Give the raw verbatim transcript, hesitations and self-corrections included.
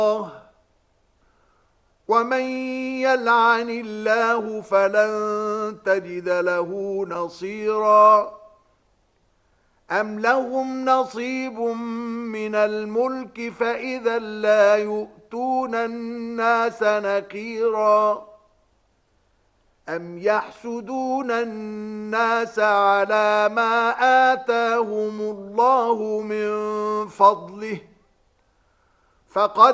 ومن يلعن الله فلن تجد له نصيرا أم لهم نصيب من الملك فإذا لا يؤتون الناس نقيرا أم يحسدون الناس على ما آتاهم الله من فضله فقد